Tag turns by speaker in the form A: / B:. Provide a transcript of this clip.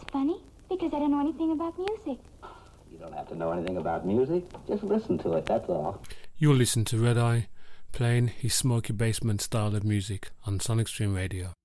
A: funny, because I don't know anything about music.
B: You don't have to know anything about music. Just listen to it, that's all.
C: You'll listen to Red Eye playing his Smoky Basement style of music on Sonic Stream Radio.